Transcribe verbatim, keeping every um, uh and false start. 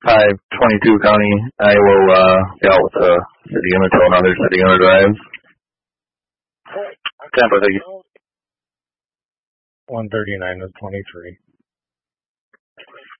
five twenty-two County, Iowa, uh, dealt with a city limit to another city limit drive. Tampa, thank you. one thirty-nine is twenty-three.